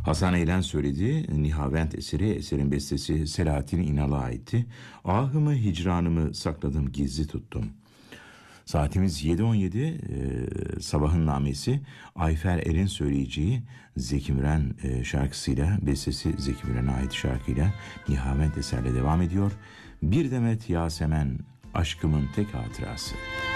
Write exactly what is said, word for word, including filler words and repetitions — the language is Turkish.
Hasan Eylen söyledi. Nihavent eseri, eserin bestesi Selahattin İnal'a aitti. Ahımı hicranımı sakladım, gizli tuttum. Saatimiz yedi on yedi. e, Sabahın Namesi, Ayfer Er'in söyleyeceği Zeki Müren e, şarkısıyla, bestesi Zeki Müren'e ait şarkıyla Nihavent eserle devam ediyor. Bir demet Yasemen, aşkımın tek hatırası.